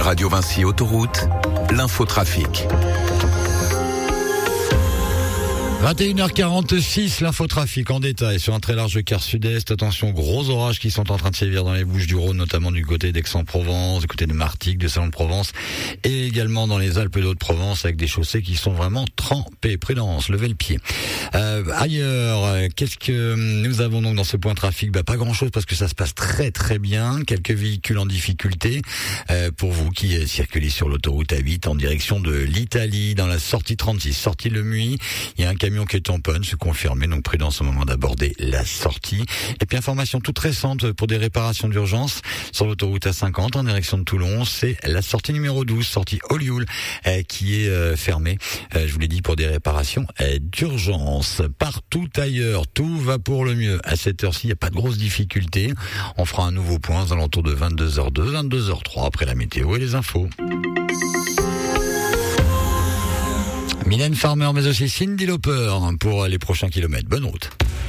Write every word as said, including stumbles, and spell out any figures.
Radio Vinci Autoroute, l'infotrafic. vingt et une heures quarante-six, l'infotrafic en détail sur un très large quart sud-est. Attention, gros orages qui sont en train de sévir dans les Bouches-du-Rhône, notamment du côté d'Aix-en-Provence, du côté de Martigues, de Salon-de-Provence et également dans les Alpes de Haute-Provence avec des chaussées qui sont vraiment trempées. Prudence, levez le pied. Euh, ailleurs, qu'est-ce que nous avons donc dans ce point trafic? Bah, pas grand-chose parce que ça se passe très très bien. Quelques véhicules en difficulté euh, pour vous qui circulez sur l'autoroute A huit en direction de l'Italie, dans la sortie trente-six, sortie Le Muy. Il y a un camion qui est en panne, c'est confirmé, donc prudence au moment d'aborder la sortie. Et puis information toute récente pour des réparations d'urgence sur l'autoroute A cinquante en direction de Toulon, c'est la sortie numéro douze, sortie Olioul, euh, qui est euh, fermée, euh, je vous l'ai dit, pour des réparations euh, d'urgence. Partout ailleurs, tout va pour le mieux. À cette heure-ci, il n'y a pas de grosses difficultés. On fera un nouveau point aux alentours de vingt-deux heures deux, vingt-deux heures trois après la météo et les infos. Mylène Farmer, mais aussi Cyndi Lauper pour les prochains kilomètres. Bonne route.